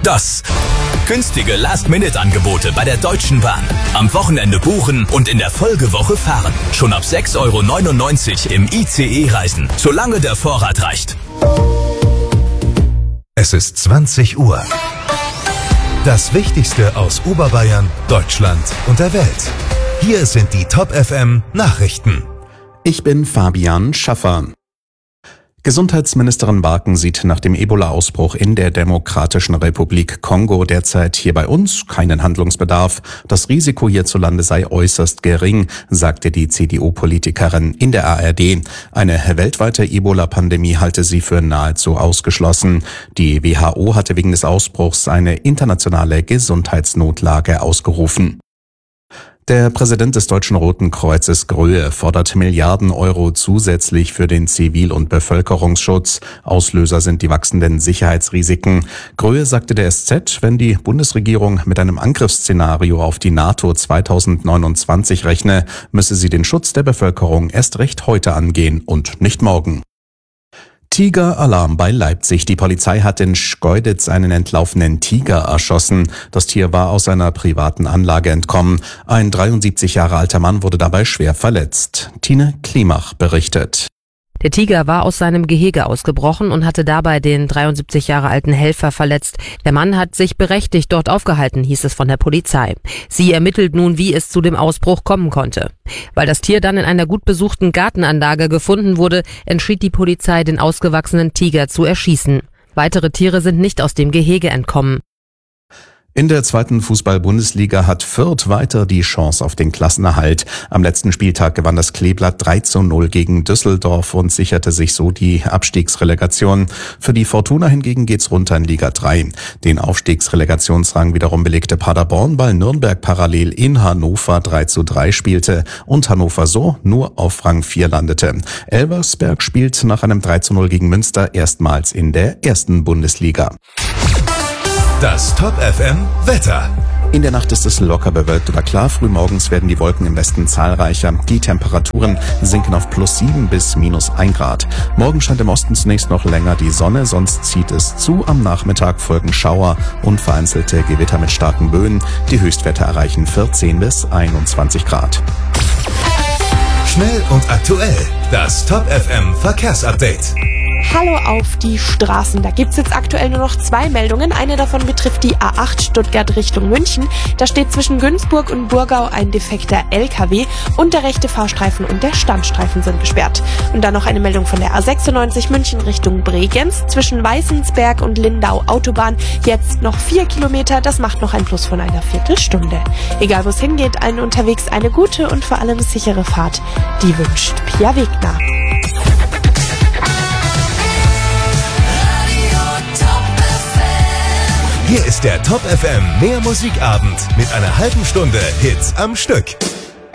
Das günstige Last-Minute-Angebote bei der Deutschen Bahn. Am Wochenende buchen und in der Folgewoche fahren. Schon ab 6,99 € im ICE reisen, solange der Vorrat reicht. Es ist 20 Uhr. Das Wichtigste aus Oberbayern, Deutschland und der Welt. Hier sind die Top FM Nachrichten. Ich bin Fabian Schaffer. Gesundheitsministerin Barken sieht nach dem Ebola-Ausbruch in der Demokratischen Republik Kongo derzeit hier bei uns keinen Handlungsbedarf. Das Risiko hierzulande sei äußerst gering, sagte die CDU-Politikerin in der ARD. Eine weltweite Ebola-Pandemie halte sie für nahezu ausgeschlossen. Die WHO hatte wegen des Ausbruchs eine internationale Gesundheitsnotlage ausgerufen. Der Präsident des Deutschen Roten Kreuzes Gröhe fordert Milliarden Euro zusätzlich für den Zivil- und Bevölkerungsschutz. Auslöser sind die wachsenden Sicherheitsrisiken. Gröhe sagte der SZ, wenn die Bundesregierung mit einem Angriffsszenario auf die NATO 2029 rechne, müsse sie den Schutz der Bevölkerung erst recht heute angehen und nicht morgen. Tigeralarm bei Leipzig. Die Polizei hat in Schkeuditz einen entlaufenen Tiger erschossen. Das Tier war aus einer privaten Anlage entkommen. Ein 73 Jahre alter Mann wurde dabei schwer verletzt. Tine Klimach berichtet. Der Tiger war aus seinem Gehege ausgebrochen und hatte dabei den 73 Jahre alten Helfer verletzt. Der Mann hat sich berechtigt dort aufgehalten, hieß es von der Polizei. Sie ermittelt nun, wie es zu dem Ausbruch kommen konnte. Weil das Tier dann in einer gut besuchten Gartenanlage gefunden wurde, entschied die Polizei, den ausgewachsenen Tiger zu erschießen. Weitere Tiere sind nicht aus dem Gehege entkommen. In der zweiten Fußball-Bundesliga hat Fürth weiter die Chance auf den Klassenerhalt. Am letzten Spieltag gewann das Kleeblatt 3:0 gegen Düsseldorf und sicherte sich so die Abstiegsrelegation. Für die Fortuna hingegen geht's runter in Liga 3. Den Aufstiegsrelegationsrang wiederum belegte Paderborn, weil Nürnberg parallel in Hannover 3:3 spielte und Hannover so nur auf Rang 4 landete. Elversberg spielt nach einem 3:0 gegen Münster erstmals in der ersten Bundesliga. Das Top FM Wetter. In der Nacht ist es locker bewölkt oder klar. Frühmorgens werden die Wolken im Westen zahlreicher. Die Temperaturen sinken auf +7 bis -1 Grad. Morgen scheint im Osten zunächst noch länger die Sonne, sonst zieht es zu. Am Nachmittag folgen Schauer und vereinzelte Gewitter mit starken Böen. Die Höchstwerte erreichen 14 bis 21 Grad. Schnell und aktuell. Das Top FM Verkehrsupdate. Hallo auf die Straßen. Da gibt's jetzt aktuell nur noch 2 Meldungen. Eine davon betrifft die A8 Stuttgart Richtung München. Da steht zwischen Günzburg und Burgau ein defekter LKW und der rechte Fahrstreifen und der Standstreifen sind gesperrt. Und dann noch eine Meldung von der A96 München Richtung Bregenz. Zwischen Weißensberg und Lindau Autobahn jetzt noch 4 Kilometer. Das macht noch ein Plus von einer Viertelstunde. Egal wo es hingeht, allen unterwegs eine gute und vor allem sichere Fahrt. Die wünscht Pia Wegner. Hier ist der Top FM Mehr Musikabend mit einer halben Stunde Hits am Stück.